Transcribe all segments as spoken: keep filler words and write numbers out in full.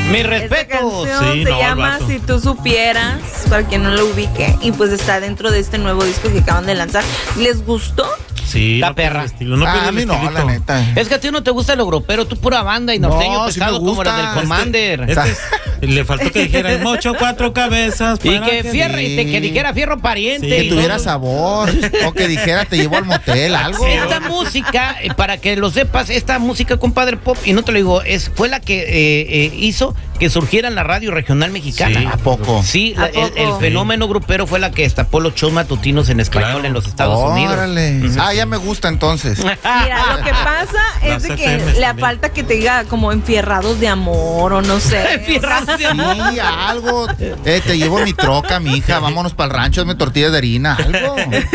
Mi respeto. Esta canción Sí, se no, llama vato. Si tú supieras, para quien no lo ubique, y pues está dentro de este nuevo disco que acaban de lanzar. ¿Les gustó? Sí, La no pierde perra. el estilo, no Ah, pierde a el mí no, estilito. la neta. Es que a ti no te gusta el europeo, tú pura banda y norteño No, sí pesado me como la gusta. del Commander. Este es- le faltó que dijera el mocho cuatro cabezas. y para que, fierro, y te- que dijera fierro pariente. Sí. Que y tuviera todo. sabor. O que dijera te llevo al motel, algo. Esta música, eh, para que lo sepas, esta música, compadre Pop, y no te lo digo, es, fue la que eh, eh, hizo que surgiera en la radio regional mexicana. Sí. ¿A poco? Sí, ¿A la- el, poco? el fenómeno grupero fue la que destapó los shows matutinos en español Claro. en los Estados Unidos. Órale. Ah, ya me gusta entonces. Mira, lo que pasa es Las de que F Ms le también. falta que te diga como enfierrados de amor o no sé. Enfierrados de amor. Sí, algo. Eh, te llevo mi troca, mi hija. Vámonos para el rancho, hazme tortillas de harina. Algo.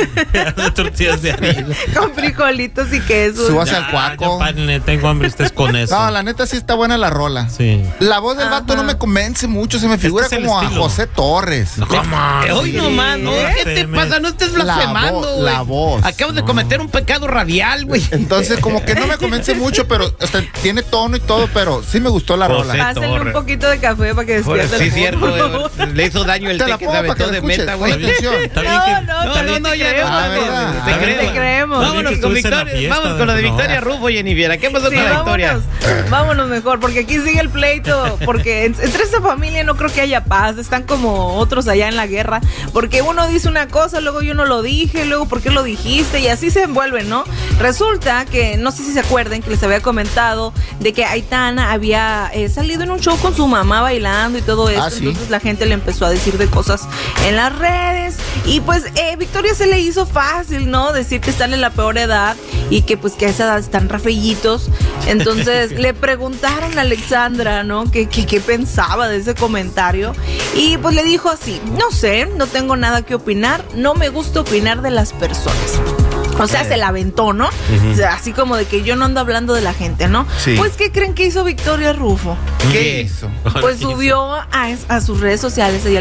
tortillas de harina. Con frijolitos y queso. Subas Ya, al cuaco. ya, párenle, tengo hambre, estés con eso. No, la neta sí está buena la rola. Sí. La voz del vato Ajá. no me convence mucho, se me figura es el como a estilo. José Torres. No, ¿cómo? Eh, Hoy Sí, nomás, ¿no? no ¿Qué sé, te me- pasa? No estés La blasfemando, vo- güey. la voz. Acabas de cometer un pecado radial, güey. Entonces, como que no me convence mucho, pero hasta tiene tono y todo, pero sí me gustó la José rola. Pásenle un Torre. poquito de café para que despierte Sí, el cierto, mundo. güey. Le hizo daño el Te té la que pongo se para que aventó la de escuches. meta, Pon güey. atención. Está bien No, que- no, No, está no, bien, no, te ya creemos, no, Ah, no, ¿verdad? te Ah, creemos. Te creemos. Está bien Vámonos que con estuviste en la Victoria, fiesta, vámonos con la de no. Victoria Rufo, Jenny Viera. ¿Qué pasó Sí, con la Victoria? vámonos, vámonos mejor, porque aquí sigue el pleito, porque en- entre esta familia no creo que haya paz, están como otros allá en la guerra, porque uno dice una cosa, luego yo no lo dije, luego ¿por qué lo dijiste? Y así se envuelven, ¿no? Resulta que, no sé si se acuerdan, que les había comentado de que Aitana había eh, salido en un show con su mamá bailando y todo eso, Ah, sí. entonces la gente le empezó a decir de cosas en las redes, y pues eh, Victoria se le hizo fácil, ¿no? Decir que están en la peor edad y que pues que a esa edad están rafeillitos. Entonces le preguntaron a Alexandra, ¿no? Que, que, qué pensaba de ese comentario. Y pues le dijo así: no sé, no tengo nada que opinar, no me gusta opinar de las personas. O sea, se la aventó, ¿no? O sea, así como de que yo no ando hablando de la gente, ¿no? Sí. Pues, ¿qué creen que hizo Victoria Rufo? ¿Qué hizo? Pues subió a, a sus redes sociales, ella